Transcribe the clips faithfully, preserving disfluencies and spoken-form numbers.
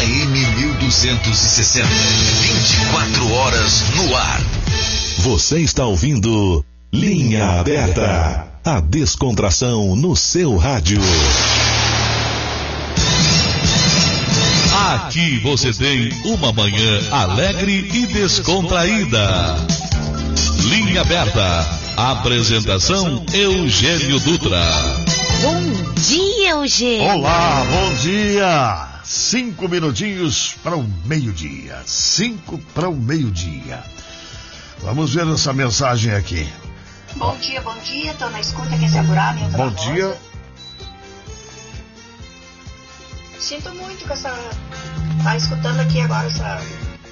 A M mil duzentos e sessenta, vinte e quatro horas no ar. Você está ouvindo Linha Aberta, a descontração no seu rádio. Aqui você tem uma manhã alegre e descontraída. Linha Aberta. Apresentação Eugênio Dutra. Bom dia, Eugênio. Olá, bom dia. Cinco minutinhos para o meio-dia. Cinco para o meio-dia. Vamos ver essa mensagem aqui. Bom dia, bom dia. Tô na escuta, quer se apurar? Bom dia. Sinto muito que essa... Tá escutando aqui agora essa...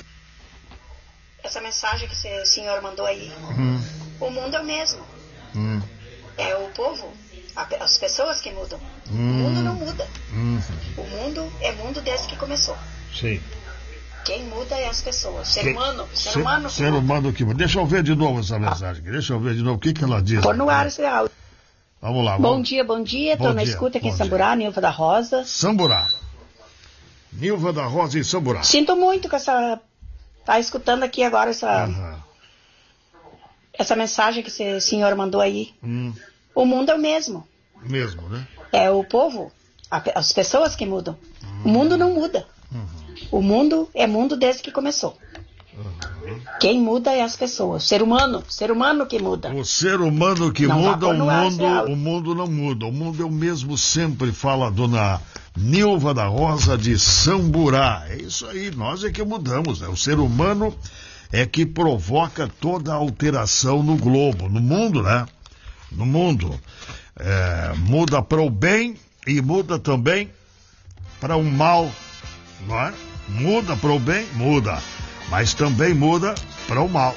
Essa mensagem que o senhor mandou aí. Hum. O mundo é o mesmo. Hum. É o povo, as pessoas que mudam. Hum. O mundo não muda. Hum. O mundo é mundo desde que começou. Sim. Quem muda é as pessoas. Ser Quem... humano. Ser, ser humano que Ser muda. humano que muda. Deixa eu ver de novo essa mensagem. Ah. Deixa eu ver de novo. O que, que ela diz? Pôr no ar esse áudio. Vamos lá. Bom vamos... dia, bom dia. Bom Tô na dia, escuta aqui em dia. Samburá, Nilva da Rosa. Samburá. Nilva da Rosa em Samburá. Sinto muito que essa... Tá escutando aqui agora essa... Uhum. Essa mensagem que o senhor mandou aí. Hum. O mundo é o mesmo. Mesmo, né? É o povo, as pessoas que mudam. Hum. O mundo não muda. Uhum. O mundo é mundo desde que começou. Uhum. Quem muda é as pessoas. O ser humano, o ser humano que muda. O ser humano que não muda, o mundo, ar, o mundo não muda. O mundo é o mesmo sempre, fala a dona Nilva da Rosa de Samburá. É isso aí, nós é que mudamos, né? O ser humano é que provoca toda a alteração no globo, no mundo, né? No mundo. É, muda para o bem e muda também para o mal, não é? Muda para o bem, muda, mas também muda para o mal.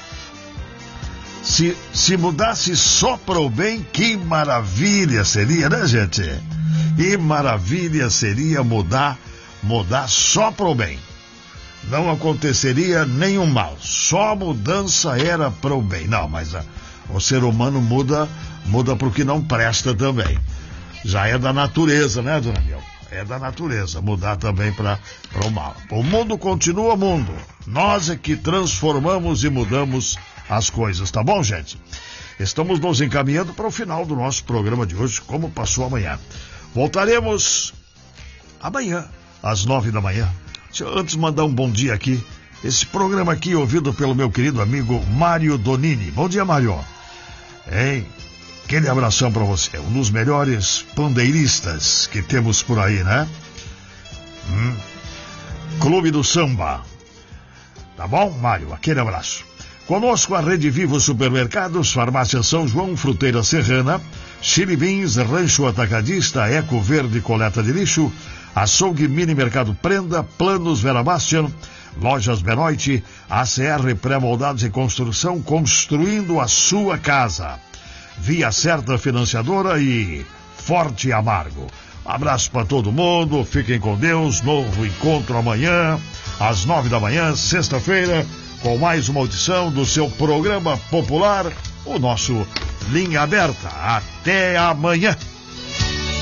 Se, se mudasse só para o bem, que maravilha seria, né, gente? Que maravilha seria mudar, mudar só para o bem. Não aconteceria nenhum mal, só a mudança era para o bem. Não, mas a, o ser humano muda, muda para o que não presta também. Já é da natureza, né, dona Nil? É da natureza, mudar também para o mal. O mundo continua mundo. Nós é que transformamos e mudamos as coisas, tá bom, gente? Estamos nos encaminhando para o final do nosso programa de hoje, como passou amanhã. Voltaremos amanhã, às nove da manhã. Deixa eu antes mandar um bom dia aqui. Esse programa aqui ouvido pelo meu querido amigo Mário Donini. Bom dia, Mário. Hein? Aquele abração pra você. Um dos melhores pandeiristas que temos por aí, né? Hum. Clube do Samba. Tá bom, Mário? Aquele abraço. Conosco a Rede Vivo Supermercados, Farmácia São João, Fruteira Serrana, Chili Beans, Rancho Atacadista, Eco Verde Coleta de Lixo, Açougue Mini Mercado Prenda, Planos Vera Bastian, Lojas Benoit, A C R Pré-Moldados e Construção, construindo a sua casa. Via Certa Financiadora e Forte Amargo. Um abraço para todo mundo, fiquem com Deus, novo encontro amanhã, às nove da manhã, sexta-feira, com mais uma audição do seu programa popular, o nosso Linha Aberta. Até amanhã.